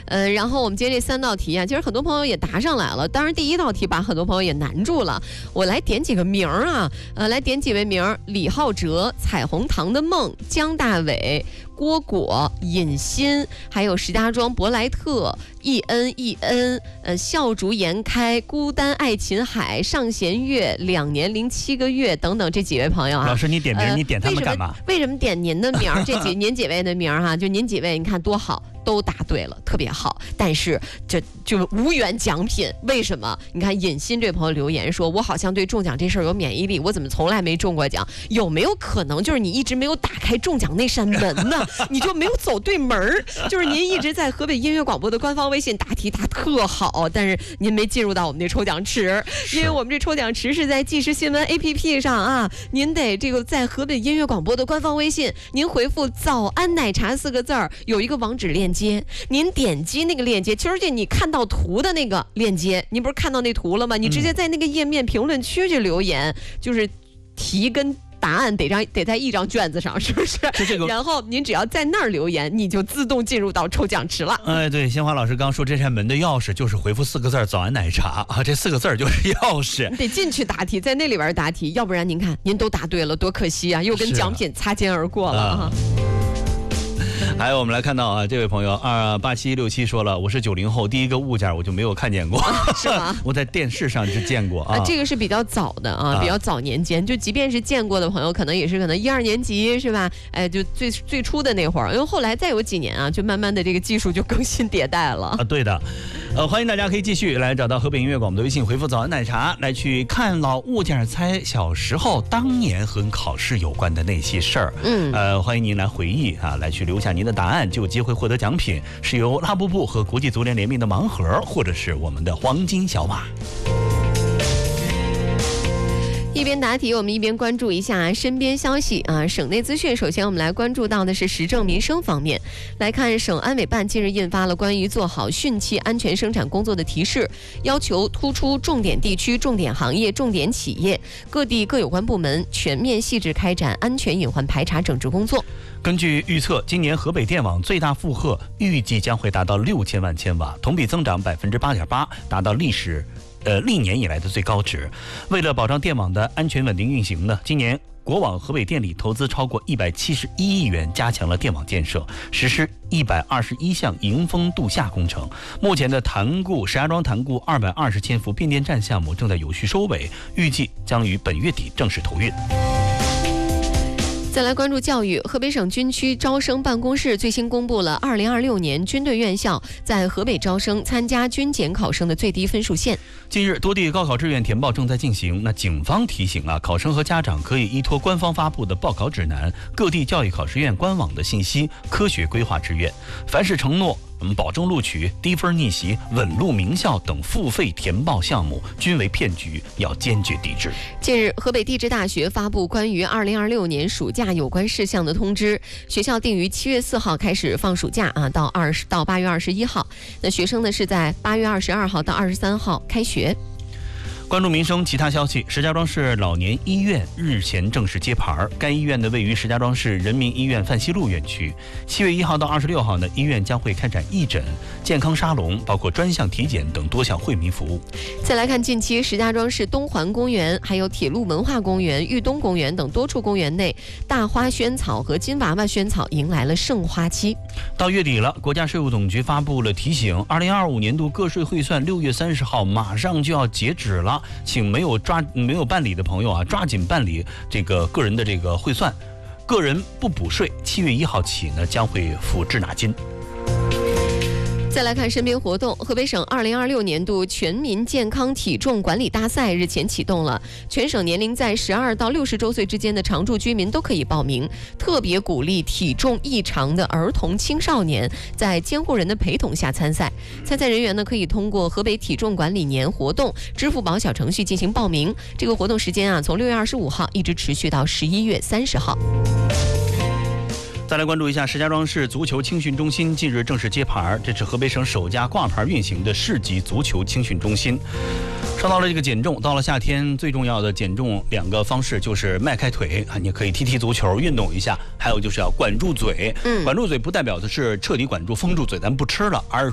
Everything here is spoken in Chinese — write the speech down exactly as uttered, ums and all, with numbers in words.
呃，然后我们接这三道题啊，其实很多朋友也答上来了。当然，第一道题把很多朋友也难住了。我来点几个名儿啊，呃，来点几位名儿：李浩哲、彩虹糖的梦、姜大伟、郭果、尹欣，还有石家庄博莱特、易恩、易恩，呃，笑逐颜开、孤单爱琴海、上弦月、两年零七个月等等这几位朋友啊。 老师，你点名， 呃、 你点他们干嘛？ 为什么？为什么点您的名儿？这几您几位的名儿哈，就您几位，你看多好。都答对了，特别好，但是这就无缘奖品。为什么？你看尹欣这位朋友留言说，我好像对中奖这事儿有免疫力，我怎么从来没中过奖？有没有可能就是你一直没有打开中奖那扇门呢？你就没有走对门儿？就是您一直在河北音乐广播的官方微信答题答特好，但是您没进入到我们这抽奖池，因为我们这抽奖池是在即时新闻 A P P 上啊，您得这个在河北音乐广播的官方微信，您回复早安奶茶四个字儿，有一个网址链接。您点击那个链接，其实就你看到图的那个链接，你不是看到那图了吗？你直接在那个页面评论区去留言，嗯、就是题跟答案得张得在一张卷子上，是不是？ 是这个。然后您只要在那儿留言，你就自动进入到抽奖池了。 哎，对，鲜花老师刚说这扇门的钥匙就是回复四个字“早安奶茶”啊，这四个字就是钥匙。 你得进去答题，在那里边答题，要不然您看您都答对了，多可惜啊，又跟奖品擦肩而过了啊。 还有我们来看到啊，这位朋友二八七六七说了，我是九零后，第一个物件我就没有看见过， 啊、是吗？ 我在电视上是见过啊， 啊这个是比较早的啊，啊比较早年间，就即便是见过的朋友，可能也是可能一二年级是吧？哎，就最最初的那会儿，因为后来再有几年啊，就慢慢的这个技术就更新迭代了啊。对的，呃，欢迎大家可以继续来找到河北音乐广播的微信，回复“早安奶茶”来去看老物件，猜小时候当年和考试有关的那些事儿。嗯，呃，欢迎您来回忆啊，来去留下您的答案，就有机会获得奖品，是由拉布布和国际足联联名的盲盒，或者是我们的黄金小马。 一边答题，我们一边关注一下身边消息啊。省内资讯，首先我们来关注到的是时政民生方面。来看，省安委办近日印发了关于做好汛期安全生产工作的提示，要求突出重点地区、重点行业、重点企业，各地各有关部门全面细致开展安全隐患排查整治工作。 根据预测，今年河北电网最大负荷预计将会达到六千万千瓦，同比增长百分之八点八，达到历史。呃，历年以来的最高值。为了保障电网的安全稳定运行呢，今年国网河北电力投资超过一百七十一亿元，加强了电网建设，实施一百二十一项迎峰度夏工程。目前的潭固石家庄潭固二百二十千伏变电站项目正在有序收尾，预计将于本月底正式投运。 再来关注教育，河北省军区招生办公室最新公布了二零二六年军队院校在河北招生参加军检考生的最低分数线。 近日，多地高考志愿填报正在进行。那警方提醒啊，考生和家长可以依托官方发布的报考指南、各地教育考试院官网的信息，科学规划志愿。凡是承诺嗯，保证录取、低分逆袭、稳录名校等付费填报项目均为骗局，要坚决抵制。 近日，河北地质大学发布关于二零二六年暑假有关事项的通知，学校定于七月四号开始放暑假啊，到二十到八月二十一号。那学生呢是在八月二十二号到二十三号开学。 关注民生其他消息，石家庄市老年医院日前正式揭牌。该医院呢位于石家庄市人民医院范西路院区。七月一号到二十六号呢，医院将会开展义诊、健康沙龙，包括专项体检等多项惠民服务。 再来看近期石家庄市东环公园、还有铁路文化公园、豫东公园等多处公园内，大花萱草和金娃娃萱草迎来了盛花期。 到月底了，国家税务总局发布了提醒，二零二五年度个税汇算六月三十号马上就要截止了。请没有抓没有办理的朋友啊，抓紧办理这个个人的这个汇算，个人不补税，七月一号起呢将会付滞纳金。 再来看身边活动，河北省二零二六年度全民健康体重管理大赛日前启动了，全省年龄在十二到六十周岁之间的常住居民都可以报名，特别鼓励体重异常的儿童青少年在监护人的陪同下参赛。参赛人员呢可以通过河北体重管理年活动支付宝小程序进行报名。这个活动时间啊，从六月二十五号一直持续到十一月三十号。 再来关注一下石家庄市足球青训中心近日正式揭牌，这是河北省首家挂牌运行的市级足球青训中心。说到了这个减重，到了夏天最重要的减重两个方式就是迈开腿啊，你可以踢踢足球运动一下，还有就是要管住嘴。嗯，管住嘴不代表的是彻底管住封住嘴咱不吃了，而是说